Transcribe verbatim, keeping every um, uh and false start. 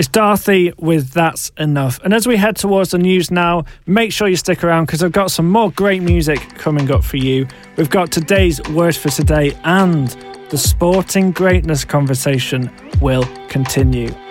It's Dorothy with That's Enough. And as we head towards the news now, make sure you stick around because I've got some more great music coming up for you. We've got today's Word for Today and the sporting greatness conversation will continue.